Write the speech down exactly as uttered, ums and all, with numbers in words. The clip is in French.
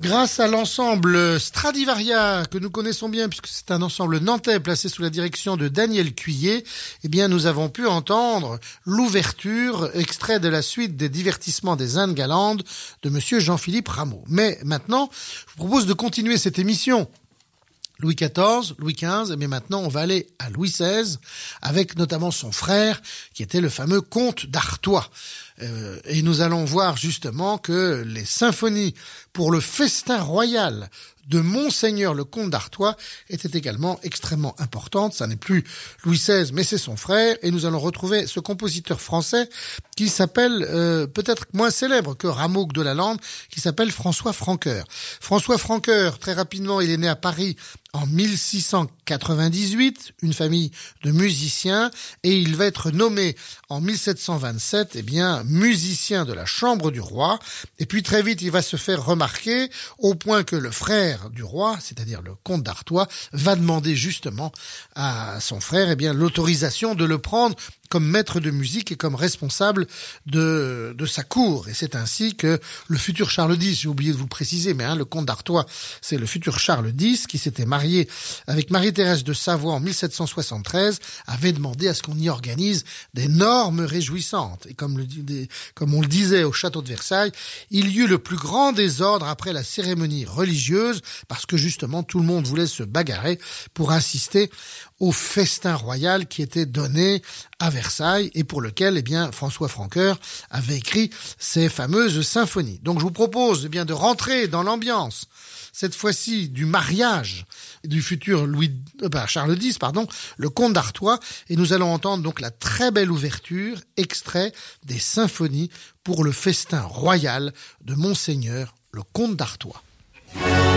Grâce à l'ensemble Stradivaria que nous connaissons bien, puisque c'est un ensemble nantais placé sous la direction de Daniel Cuillet, eh bien nous avons pu entendre l'ouverture, extrait de la suite des divertissements des Indes galantes de monsieur Jean-Philippe Rameau. Mais maintenant, je vous propose de continuer cette émission. Louis quatorze, Louis quinze, mais maintenant on va aller à Louis seize, avec notamment son frère, qui était le fameux comte d'Artois. Euh, et nous allons voir justement que les symphonies pour le festin royal de Monseigneur le comte d'Artois étaient également extrêmement importantes. Ça n'est plus Louis seize, mais c'est son frère, et nous allons retrouver ce compositeur français qui s'appelle, euh, peut-être moins célèbre que Rameau de Lalande, qui s'appelle François Francoeur. François Francoeur, très rapidement, il est né à Paris en mille six cent quatre-vingt-dix-huit, une famille de musiciens, et il va être nommé en mille sept cent vingt-sept, eh bien, musicien de la Chambre du Roi, et puis très vite il va se faire remarquer au point que le frère du roi, c'est-à-dire le comte d'Artois, va demander justement à son frère, eh bien, l'autorisation de le prendre comme maître de musique et comme responsable de de sa cour. Et c'est ainsi que le futur Charles dix, j'ai oublié de vous le préciser, mais hein, le comte d'Artois, c'est le futur Charles dix qui s'était marié avec Marie-Thérèse de Savoie en mille sept cent soixante-treize, avait demandé à ce qu'on y organise d'énormes réjouissantes. Et comme, le, des, comme on le disait au château de Versailles, il y eut le plus grand désordre après la cérémonie religieuse, parce que justement tout le monde voulait se bagarrer pour assister au festin royal qui était donné à Versailles et pour lequel, eh bien, François Francoeur avait écrit ces fameuses symphonies. Donc, je vous propose, eh bien, de rentrer dans l'ambiance, cette fois-ci, du mariage du futur Louis, euh, bah, Charles dix, pardon, le comte d'Artois, et nous allons entendre donc la très belle ouverture, extrait des symphonies pour le festin royal de Monseigneur le comte d'Artois.